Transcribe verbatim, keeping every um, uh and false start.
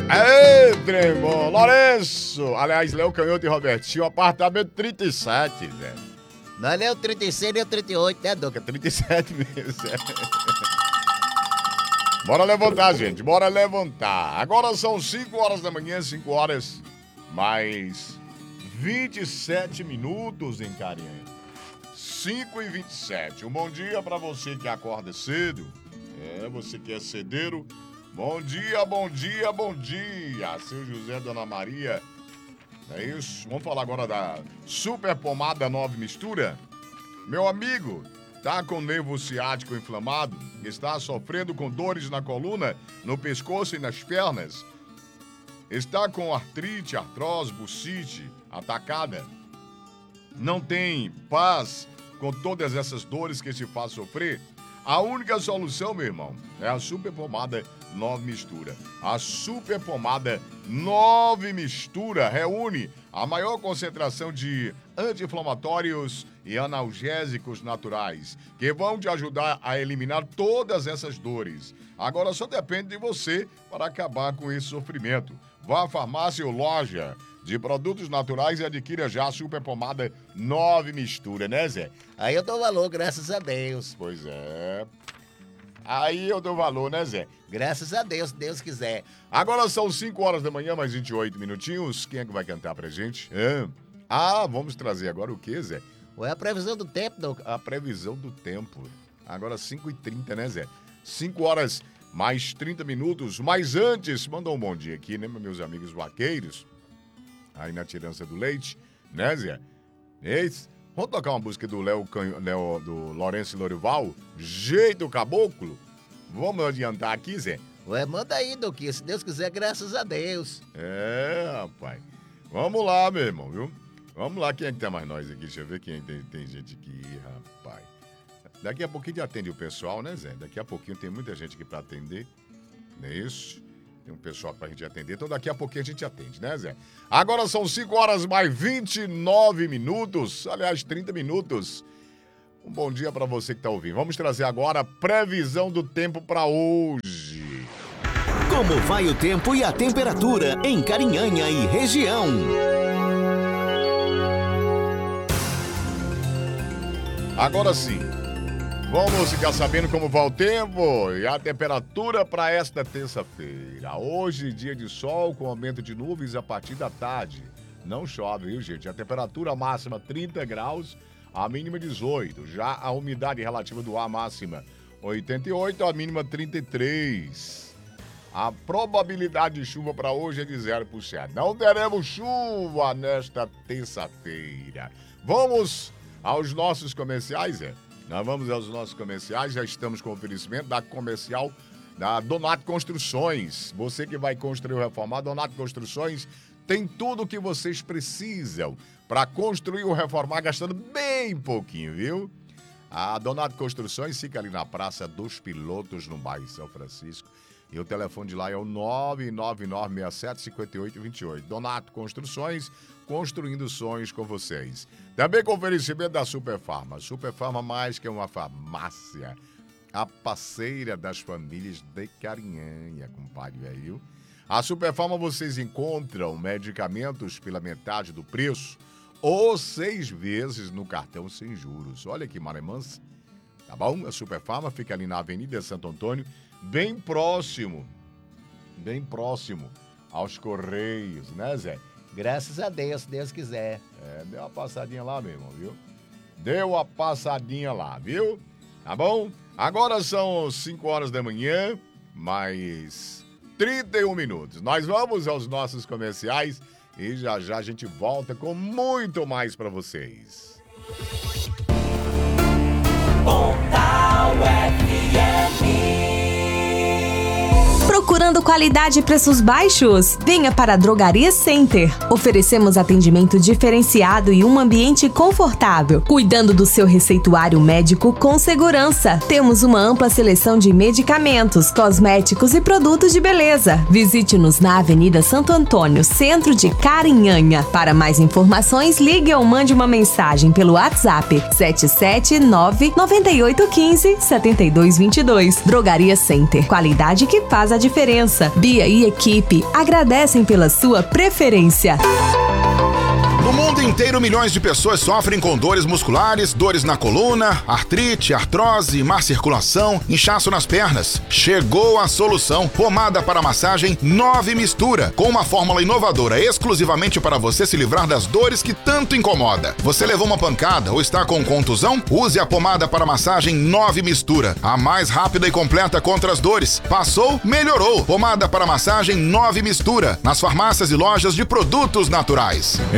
Ei, tremor, Lourenço. Aliás, Léo Canhoto e Robertinho, apartamento trinta e sete, Zé. Não é nem o trinta e seis, nem o trinta e oito, né, Duca? trinta e sete mesmo, Zé. Bora levantar, gente, bora levantar. Agora são cinco horas da manhã, cinco horas mais vinte e sete minutos em Carinha. cinco e vinte e sete. Um bom dia pra você que acorda cedo. É, você que é cedeiro. Bom dia, bom dia, bom dia. Seu José, Dona Maria. É isso. Vamos falar agora da Super Pomada nove Mistura. Meu amigo, tá com nervo ciático inflamado? Está sofrendo com dores na coluna, no pescoço e nas pernas? Está com artrite, artrose, bucite atacada? Não tem paz com todas essas dores que te faz sofrer? A única solução, meu irmão, é a Super Pomada nove Mistura. A Super Pomada nove Mistura reúne a maior concentração de anti-inflamatórios e analgésicos naturais, que vão te ajudar a eliminar todas essas dores. Agora só depende de você para acabar com esse sofrimento. Vá à farmácia ou loja de produtos naturais e adquira já a Super Pomada nove Mistura, né, Zé? Aí eu dou valor, graças a Deus. Pois é. Aí eu dou valor, né, Zé? Graças a Deus, se Deus quiser. Agora são cinco horas da manhã, mais vinte e oito minutinhos. Quem é que vai cantar pra gente? É. Ah, vamos trazer agora o quê, Zé? Ué, a previsão do tempo, Duca. A previsão do tempo. Agora cinco e trinta, né, Zé? cinco horas mais trinta minutos. Mas antes, mandou um bom dia aqui, né, meus amigos vaqueiros? Aí na tirança do leite, né, Zé? Eis, vamos tocar uma música do Léo, Léo do Lourenço e Lorival? Jeito Caboclo? Vamos adiantar aqui, Zé? Ué, manda aí, Duquinha, se Deus quiser, graças a Deus. É, rapaz. Vamos lá, meu irmão, viu? Vamos lá, quem é que tem mais nós aqui? Deixa eu ver quem tem, tem gente aqui, rapaz. Daqui a pouquinho já atende o pessoal, né, Zé? Daqui a pouquinho tem muita gente aqui pra atender, não é isso? Tem um pessoal pra gente atender, então daqui a pouquinho a gente atende, né, Zé? Agora são cinco horas mais vinte e nove minutos, aliás, trinta minutos. Um bom dia pra você que tá ouvindo. Vamos trazer agora a previsão do tempo pra hoje. Como vai o tempo e a temperatura em Carinhanha e região? Agora sim. Vamos ficar sabendo como vai o tempo e a temperatura para esta terça-feira. Hoje, dia de sol com aumento de nuvens a partir da tarde. Não chove, viu, gente? A temperatura máxima trinta graus, a mínima dezoito. Já a umidade relativa do ar máxima oitenta e oito, a mínima trinta e três. A probabilidade de chuva para hoje é de zero por cento. Não teremos chuva nesta terça-feira. Vamos aos nossos comerciais, é? Nós vamos aos nossos comerciais, já estamos com o oferecimento da comercial da Donato Construções. Você que vai construir ou reformar, Donato Construções tem tudo o que vocês precisam para construir ou reformar, gastando bem pouquinho, viu? A Donato Construções fica ali na Praça dos Pilotos, no bairro São Francisco. E o telefone de lá é o nove nove nove seis sete cinco oito dois oito. Donato Construções, construindo sonhos com vocês. Também com oferecimento da Superfarma. Superfarma mais que uma farmácia. A parceira das famílias de Carinhanha, compadre, viu? A Superfarma vocês encontram medicamentos pela metade do preço ou seis vezes no cartão sem juros. Olha que maremança. Tá bom? A Superfarma fica ali na Avenida Santo Antônio, bem próximo, bem próximo aos Correios, né, Zé? Graças a Deus, se Deus quiser. É, deu uma passadinha lá, meu irmão, viu? Deu uma passadinha lá, viu? Tá bom? Agora são cinco horas da manhã, mais trinta e um minutos. Nós vamos aos nossos comerciais e já já a gente volta com muito mais pra vocês. Pontal F M. Procurando qualidade e preços baixos? Venha para a Drogaria Center. Oferecemos atendimento diferenciado e um ambiente confortável, cuidando do seu receituário médico com segurança. Temos uma ampla seleção de medicamentos, cosméticos e produtos de beleza. Visite-nos na Avenida Santo Antônio, centro de Carinhanha. Para mais informações, ligue ou mande uma mensagem pelo WhatsApp sete sete nove nove oito um cinco sete dois dois dois. Drogaria Center. Qualidade que faz a diferença. diferença. Bia e equipe agradecem pela sua preferência. No mundo inteiro, milhões de pessoas sofrem com dores musculares, dores na coluna, artrite, artrose, má circulação, inchaço nas pernas. Chegou a solução. Pomada para massagem nove Mistura, com uma fórmula inovadora exclusivamente para você se livrar das dores que tanto incomoda. Você levou uma pancada ou está com contusão? Use a pomada para massagem nove Mistura, a mais rápida e completa contra as dores. Passou? Melhorou. Pomada para massagem nove Mistura, nas farmácias e lojas de produtos naturais.